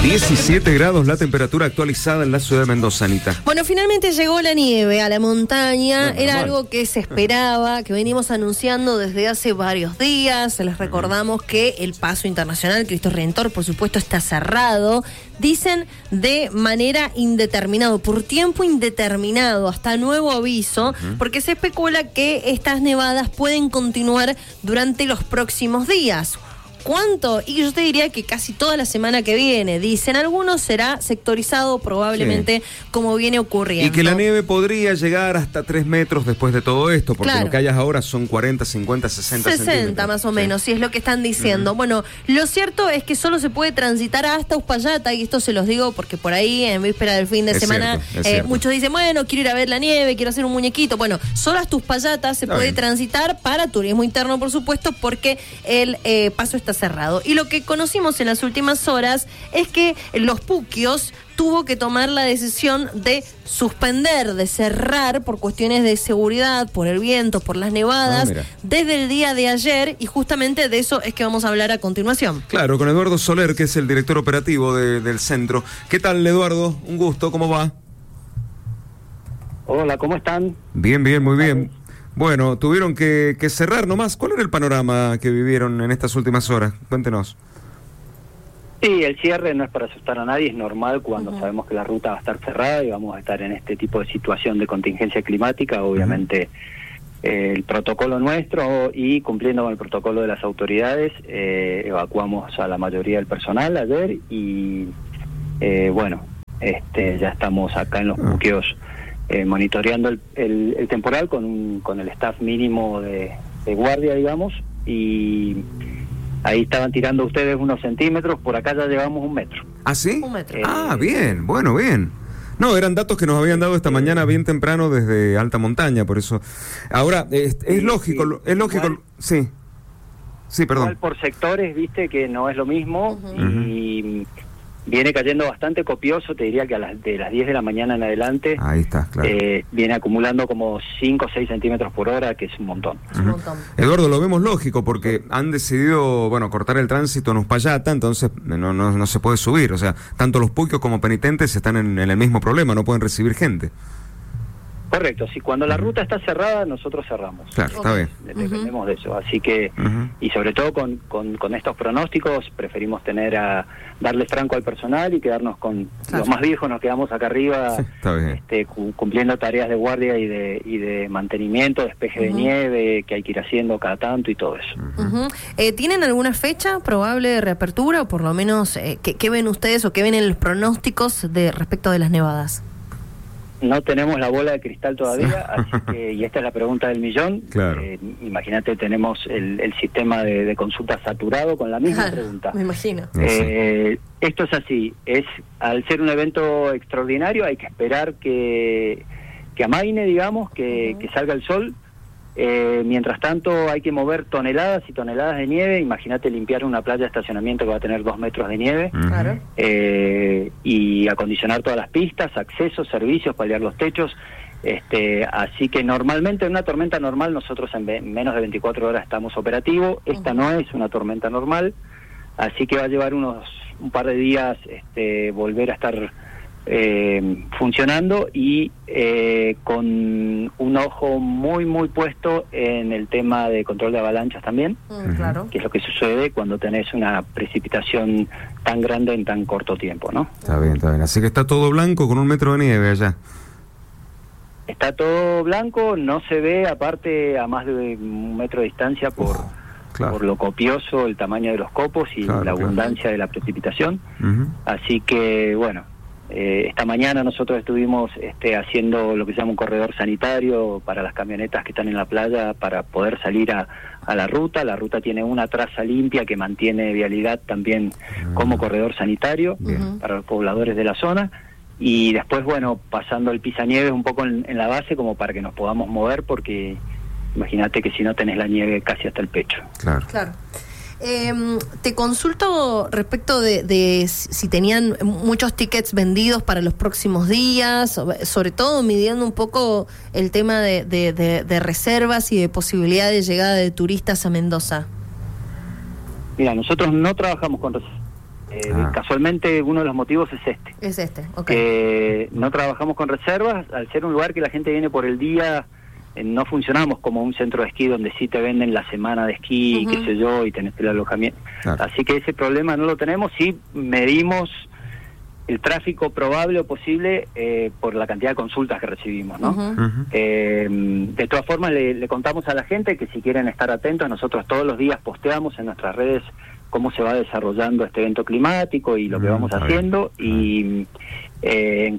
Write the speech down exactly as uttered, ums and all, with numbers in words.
diecisiete grados la temperatura actualizada en la ciudad de Mendoza, Anita. Bueno, finalmente llegó la nieve a la montaña. No, Era normal. algo que se esperaba, que venimos anunciando desde hace varios días. Les recordamos que el paso internacional Cristo Redentor, por supuesto, está cerrado. Dicen de manera indeterminada, por tiempo indeterminado, hasta nuevo aviso, uh-huh. porque se especula que estas nevadas pueden continuar durante los próximos días. ¿Cuánto? Y yo te diría que casi toda la semana que viene. Dicen algunos será sectorizado probablemente sí. como viene ocurriendo. Y que la nieve podría llegar hasta tres metros después de todo esto, porque claro. lo que hay ahora son cuarenta, cincuenta, sesenta sesenta más o menos, sí. si es lo que están diciendo. Uh-huh. Bueno, lo cierto es que solo se puede transitar hasta Uspallata, y esto se los digo porque por ahí en víspera del fin de es semana cierto, eh, muchos dicen, bueno, quiero ir a ver la nieve, quiero hacer un muñequito. Bueno, solo hasta Uspallata se Está puede bien. transitar para turismo interno, por supuesto, porque el eh, paso está cerrado. Y lo que conocimos en las últimas horas es que los puquios tuvo que tomar la decisión de suspender, de cerrar por cuestiones de seguridad, por el viento, por las nevadas, ah, desde el día de ayer, y justamente de eso es que vamos a hablar a continuación. Claro, con Eduardo Soler, que es el director operativo de, del centro. ¿Qué tal, Eduardo? Un gusto, ¿cómo va? Hola, ¿cómo están? Bien, bien, muy bien. Bueno, tuvieron que, que cerrar nomás. ¿Cuál era el panorama que vivieron en estas últimas horas? Cuéntenos. Sí, el cierre no es para asustar a nadie, es normal cuando uh-huh. sabemos que la ruta va a estar cerrada y vamos a estar en este tipo de situación de contingencia climática. Obviamente uh-huh. eh, el protocolo nuestro y cumpliendo con el protocolo de las autoridades, eh, evacuamos a la mayoría del personal ayer y eh, bueno, este ya estamos acá en los uh-huh. buqueos Eh, monitoreando el, el, el temporal con un, con el staff mínimo de, de guardia, digamos, y ahí estaban tirando ustedes unos centímetros, por acá ya llevamos un metro. ¿Ah, sí? Un metro. Eh, ah, bien, bueno, bien. No, eran datos que nos habían dado esta mañana bien temprano desde alta montaña, por eso. Ahora, es, es sí, lógico, sí. es lógico, igual, sí. Sí, perdón. Igual por sectores, viste, que no es lo mismo, uh-huh. y viene cayendo bastante copioso, te diría que a las de las diez de la mañana en adelante. Ahí está, claro. Eh, viene acumulando como cinco o seis centímetros por hora, que es un montón. Es un montón. Eduardo, lo vemos lógico porque han decidido, bueno, cortar el tránsito en Uspallata, entonces no, no, no se puede subir. O sea, tanto los puquios como penitentes están en, en el mismo problema, no pueden recibir gente. Correcto, si cuando la ruta está cerrada, nosotros cerramos. Claro, está bien. Dependemos uh-huh. de eso, así que, uh-huh. y sobre todo con, con, con estos pronósticos, preferimos tener a darle franco al personal y quedarnos con claro. los más viejos, nos quedamos acá arriba, sí, está bien. Este, cumpliendo tareas de guardia y de, y de mantenimiento, despeje uh-huh. de nieve, que hay que ir haciendo cada tanto y todo eso. Uh-huh. Uh-huh. Eh, ¿Tienen alguna fecha probable de reapertura, o por lo menos, eh, ¿qué, qué ven ustedes o qué ven en los pronósticos de respecto de las nevadas? No tenemos la bola de cristal todavía, así que, y esta es la pregunta del millón. Claro. Eh, imagínate, tenemos el, el sistema de, de consulta saturado con la misma ah, pregunta. Me imagino. Eh, esto es así, es al ser un evento extraordinario hay que esperar que, que amaine, digamos, que, uh-huh. que salga el sol. Eh, mientras tanto hay que mover toneladas y toneladas de nieve. Imagínate limpiar una playa de estacionamiento que va a tener dos metros de nieve, uh-huh. claro. eh, y acondicionar todas las pistas, accesos, servicios, paliar los techos. Este, así que normalmente en una tormenta normal nosotros en ve- menos de veinticuatro horas estamos operativos. Esta uh-huh. no es una tormenta normal, así que va a llevar unos un par de días este, volver a estar Eh, funcionando y eh, con un ojo muy muy puesto en el tema de control de avalanchas también, mm, claro. que es lo que sucede cuando tenés una precipitación tan grande en tan corto tiempo, ¿no? Está bien, está bien. Así que está todo blanco con un metro de nieve allá. Está todo blanco, no se ve aparte a más de un metro de distancia por, oh, claro. por lo copioso, el tamaño de los copos y claro, la abundancia claro. de la precipitación. Uh-huh. Así que bueno, Eh, esta mañana nosotros estuvimos este, haciendo lo que se llama un corredor sanitario para las camionetas que están en la playa para poder salir a, a la ruta. La ruta tiene una traza limpia que mantiene vialidad también uh-huh. como corredor sanitario uh-huh. para los pobladores de la zona. Y después, bueno, pasando el pisanieves un poco en, en la base como para que nos podamos mover, porque imagínate que si no tenés la nieve casi hasta el pecho. Claro. Claro. Eh, te consulto respecto de, de si tenían muchos tickets vendidos para los próximos días, sobre todo midiendo un poco el tema de, de, de, de reservas y de posibilidad de llegada de turistas a Mendoza. Mira, nosotros no trabajamos con reservas. Eh, ah. Casualmente uno de los motivos es este. Es este, ok. Que no trabajamos con reservas, al ser un lugar que la gente viene por el día, eh, no funcionamos como un centro de esquí donde sí te venden la semana de esquí, uh-huh. qué sé yo, y tenés el alojamiento. Claro. Así que ese problema no lo tenemos, sí medimos el tráfico probable o posible eh, por la cantidad de consultas que recibimos, ¿no? Uh-huh. Uh-huh. Eh, de todas formas, le, le contamos a la gente que si quieren estar atentos, nosotros todos los días posteamos en nuestras redes cómo se va desarrollando este evento climático y lo que vamos haciendo, y eh,